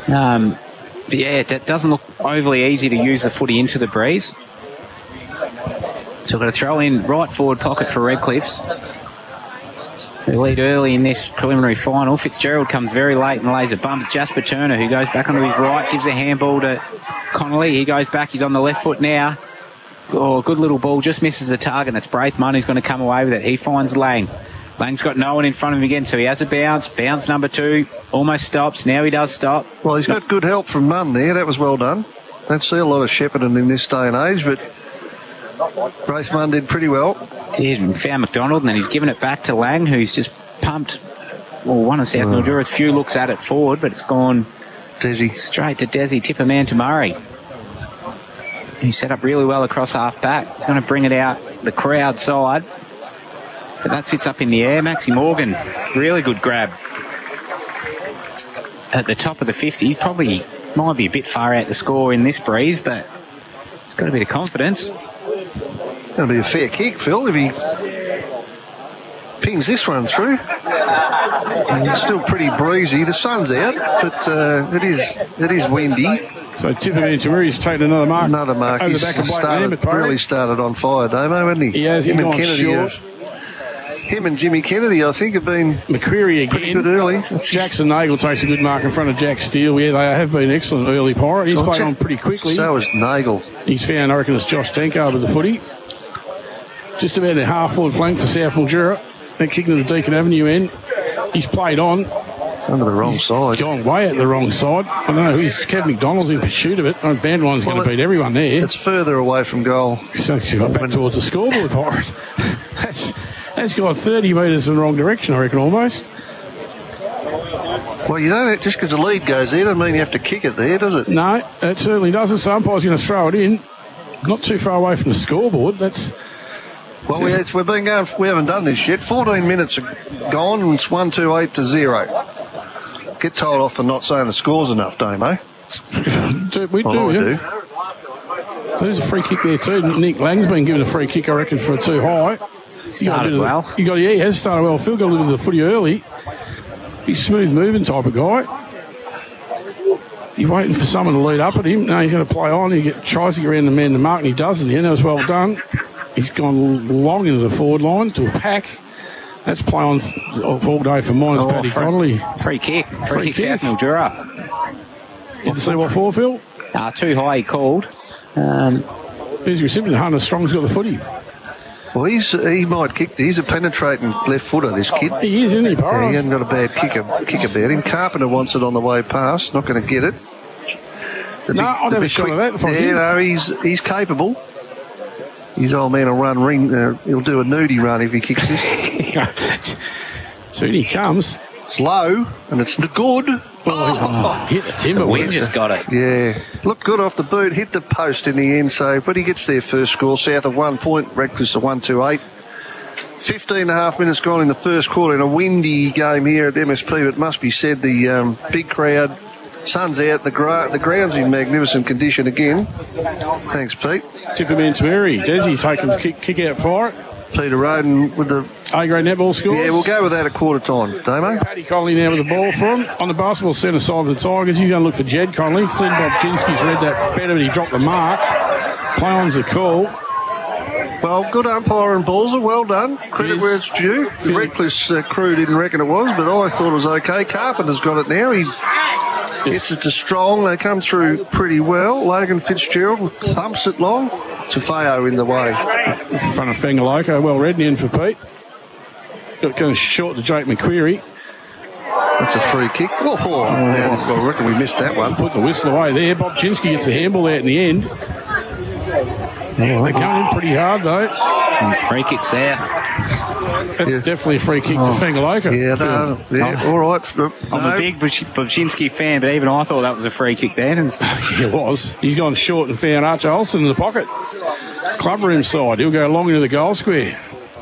But yeah, it doesn't look overly easy to use the footy into the breeze. So we're going to throw in right forward pocket for Redcliffs. They lead early in this preliminary final. Fitzgerald comes very late and lays a bumps. Jasper Turner, who goes back onto his right, gives a handball to Connolly. He goes back. He's on the left foot now. Oh, good little ball. Just misses the target. It's Braithman who's going to come away with it. He finds Lang. Lang's got no one in front of him again, so he has a bounce. Bounce number 2. Almost stops. Now he does stop. Well, he's got good help from Munn there. That was well done. Don't see a lot of Shepparton in this day and age, but Braithman did pretty well. Did, and found McDonald, and then he's given it back to Lang, who's just pumped. Well, one of South Mildura's few looks at it forward, but it's gone Desi straight to Desi. Tipper man to Murray. He set up really well across half back. He's going to bring it out the crowd side. But that sits up in the air. Maxi Morgan, really good grab. At the top of the 50, probably might be a bit far out to score in this breeze, but he's got a bit of confidence. That'll be a fair kick, Phil, if he pings this one through. It's still pretty breezy. The sun's out, but it is windy. So Tipper Murray's taken another mark. Another mark. He's really started on fire, Damo, hasn't he? He has. Him and Kennedy. Him and Jimmy Kennedy, I think, have been McQuarrie again. Good early. Jackson Nagel takes a good mark in front of Jack Steele. Yeah, they have been excellent early, Pirate. He's played on pretty quickly. So is Nagel. He's found, I reckon, it's Josh Tenko with the footy. Just about a half-forward flank for South Mildura. They're kicking to the Deakin Avenue end. He's played on. Under the wrong side. Gone way at the wrong side. I don't know. Kevin McDonald's in pursuit of it. Bandline's going to beat everyone there. It's further away from goal. So back towards the scoreboard, Pirate. That's gone 30 metres in the wrong direction, I reckon, almost. Well, you don't just because the lead goes there doesn't mean you have to kick it there, does it? No, it certainly doesn't. So umpire's going to throw it in. Not too far away from the scoreboard. Well, we've been going. We haven't done this yet. 14 minutes are gone, and it's 1-2-8-0. Get told off for not saying the score's enough, Damo. We do. So there's a free kick there too. Nick Lang's been given a free kick, I reckon, for too high. Started well. He has started well. Phil got a little bit of the footy early. He's a smooth moving type of guy. He's waiting for someone to lead up at him. No, he's going to play on. He tries to get around the man to mark, and he doesn't. That was well done. He's gone long into the forward line to a pack. That's play on all day for mine. Paddy Connolly. Free kick. Free kick, South Mildura. Did you see what for, Phil? Too high, he called. Here's your recipient. Hunter Strong's got the footy. Well, he might kick. He's a penetrating left footer, this kid. He is, isn't he, yeah, he hasn't got a bad kick about him. Carpenter wants it on the way past. Not going to get it. I'd have a shot at that if I was him. No, he's capable. His old man will run ring. He'll do a nudie run if he kicks this. Soon he comes. It's low and it's good. Hit the timber. The wind just got it. Yeah. Looked good off the boot. Hit the post in the end. But he gets their first score. South of 1 point. Redcliffe's a 1-2-8. 15.5 minutes gone in the first quarter in a windy game here at MSP. But it must be said the big crowd. Sun's out. The ground's in magnificent condition again. Thanks, Pete. Tipper Murray. Desi taking the kick out Pirate. Peter Roden with the A-grade netball scores. Yeah, we'll go with that at quarter time, Damo. Paddy Connolly now with the ball for him. On the basketball centre side of the Tigers, he's going to look for Jed Connolly. Flynn Bobchinski's read that better, but he dropped the mark. Play on's the call. Well, good umpire and Balzer. Well done. Credit where it's due. The Redcliffe's crew didn't reckon it was, but I thought it was okay. Carpenter's got it now. He gets it to Strong. They come through pretty well. Logan Fitzgerald thumps it long. Tafeo in the way. In front of Fengaloko. Well read in for Pete. Going short to Jake McQuarrie. That's a free kick. I reckon we missed that one. Put the whistle away there. Bobchinski gets the handball out in the end. They're coming in pretty hard though. And free kick's there. That's definitely a free kick to Fengaloko. All right. I'm a big Bobchinski fan, but even I thought that was a free kick then. It was. He's gone short and found Archer Olsen in the pocket. Clubber inside. He'll go long into the goal square.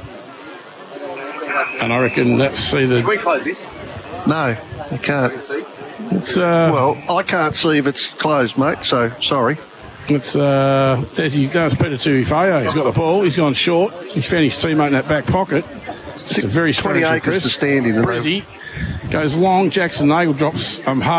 And I reckon that's either. Can we close this? No, you can't. It's well, I can't see if it's closed, mate. So sorry. It's Desi goes Peter Tuifeo. He's got the ball. He's gone short. He's found his teammate in that back pocket. It's a very 20 acres to stand in. Brezzy goes long. Jackson Nagel drops hard.